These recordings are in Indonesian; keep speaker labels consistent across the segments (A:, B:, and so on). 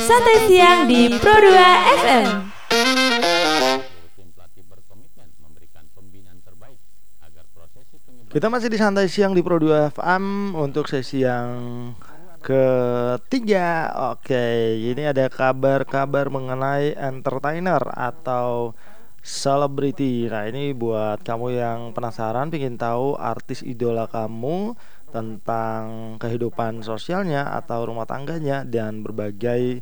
A: Santai Siang di Pro 2 FM.
B: Kita masih di Santai Siang di Pro 2 FM untuk sesi yang ketiga. Oke, ini ada kabar-kabar mengenai entertainer atau selebriti. Nah, ini buat kamu yang penasaran, pengen tahu artis idola kamu, tentang kehidupan sosialnya atau rumah tangganya dan berbagai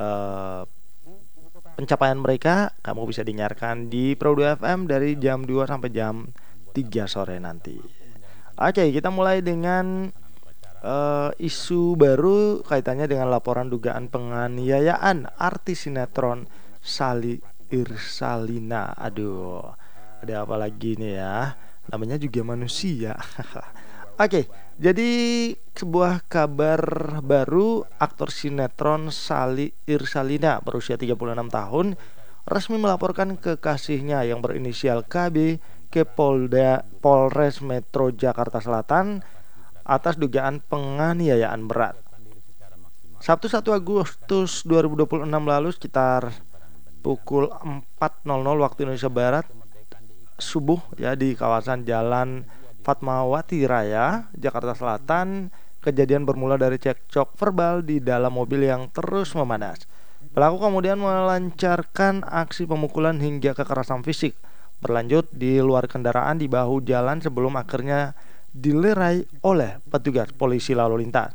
B: pencapaian mereka, kamu bisa dengarkan di Pro 2 FM dari jam 2 sampai jam 3 sore nanti. Oke, kita mulai dengan isu baru kaitannya dengan laporan dugaan penganiayaan artis sinetron Sally Irsalina. Aduh, ada apa lagi nih ya? Namanya juga manusia. Oke, jadi sebuah kabar baru, aktor sinetron Sally Irsalina berusia 36 tahun resmi melaporkan kekasihnya yang berinisial KB ke Polres Metro Jakarta Selatan atas dugaan penganiayaan berat. Sabtu 1 Agustus 2026 lalu sekitar pukul 4.00 waktu Indonesia Barat subuh ya, di kawasan Jalan Fatmawati Raya, Jakarta Selatan, kejadian bermula dari cekcok verbal di dalam mobil yang terus memanas. Pelaku kemudian melancarkan aksi pemukulan hingga kekerasan fisik, berlanjut di luar kendaraan di bahu jalan sebelum akhirnya dilerai oleh petugas polisi lalu lintas.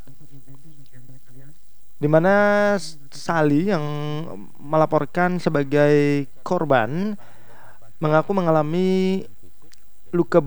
B: Di mana Sally yang melaporkan sebagai korban mengaku mengalami luka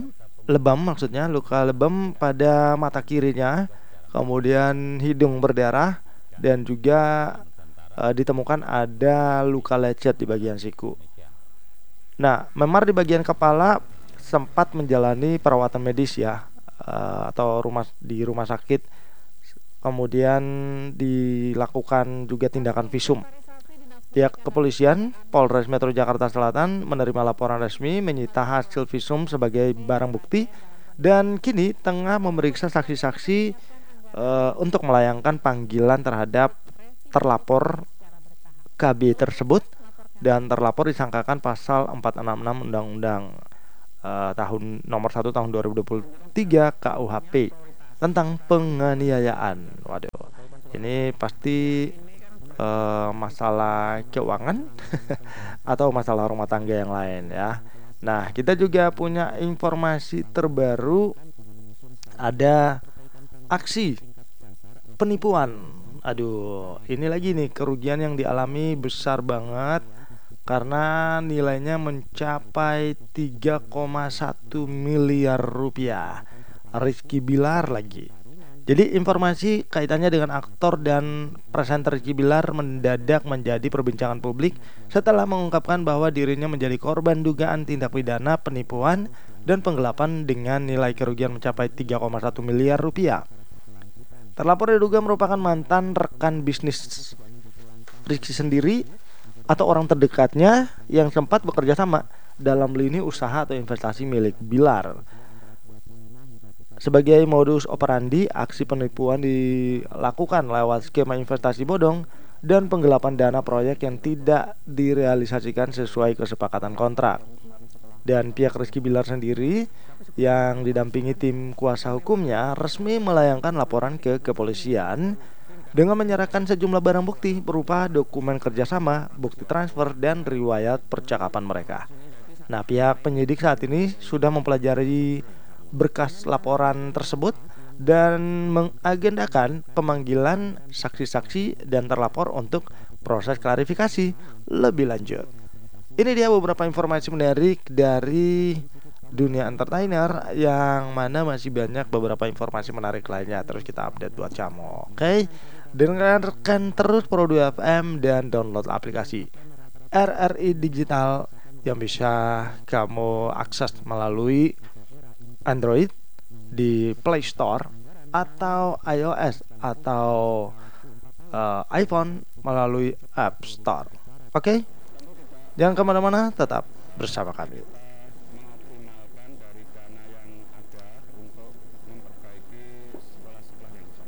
B: luka lebam pada mata kirinya, kemudian hidung berdarah dan juga ditemukan ada luka lecet di bagian siku. Nah, memar di bagian kepala sempat menjalani perawatan medis ya, atau di rumah sakit. Kemudian dilakukan juga tindakan visum. Pihak kepolisian Polres Metro Jakarta Selatan menerima laporan resmi, menyita hasil visum sebagai barang bukti, dan kini tengah memeriksa saksi-saksi untuk melayangkan panggilan terhadap terlapor KB tersebut, dan terlapor disangkakan pasal 466 Undang-Undang tahun nomor 1 tahun 2023 KUHP tentang penganiayaan. Waduh, ini pasti masalah keuangan atau masalah rumah tangga yang lain ya. Nah, kita juga punya informasi terbaru, ada aksi penipuan. Aduh, ini lagi nih, kerugian yang dialami besar banget karena nilainya mencapai 3,1 miliar rupiah. Rizky Bilar lagi. Jadi informasi kaitannya dengan aktor dan presenter Rizky Bilar mendadak menjadi perbincangan publik setelah mengungkapkan bahwa dirinya menjadi korban dugaan tindak pidana penipuan dan penggelapan dengan nilai kerugian mencapai 3,1 miliar rupiah. Terlapor diduga merupakan mantan rekan bisnis Rizky sendiri atau orang terdekatnya yang sempat bekerja sama dalam lini usaha atau investasi milik Bilar. Sebagai modus operandi, aksi penipuan dilakukan lewat skema investasi bodong dan penggelapan dana proyek yang tidak direalisasikan sesuai kesepakatan kontrak. Dan pihak Rizky Bilar sendiri yang didampingi tim kuasa hukumnya resmi melayangkan laporan ke kepolisian dengan menyerahkan sejumlah barang bukti berupa dokumen kerjasama, bukti transfer, dan riwayat percakapan mereka. Nah, pihak penyidik saat ini sudah mempelajari berkas laporan tersebut dan mengagendakan pemanggilan saksi-saksi dan terlapor untuk proses klarifikasi lebih lanjut. Ini dia beberapa informasi menarik dari dunia entertainer, yang mana masih banyak beberapa informasi menarik lainnya terus kita update buat kamu. Oke, dengarkan terus Pro 2 FM dan download aplikasi RRI Digital yang bisa kamu akses melalui Android di Play Store atau iOS atau iPhone melalui App Store. Oke, jangan kemana-mana, tetap bersama kami.